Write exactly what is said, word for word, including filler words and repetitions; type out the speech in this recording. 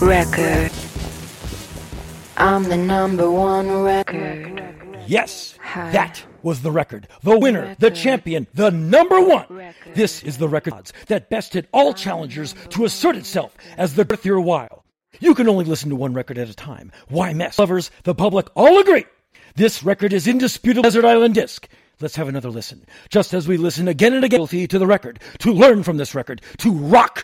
record. I'm the number one record. Yes, that was the record. The winner, the champion, the number one. This is the record that bested all challengers to assert itself as the Girth Your While. You can only listen to one record at a time. Why mess? Lovers, the public all agree. This record is indisputable Desert Island Disc. Let's have another listen. Just as we listen again and again to the record, to learn from this record, to rock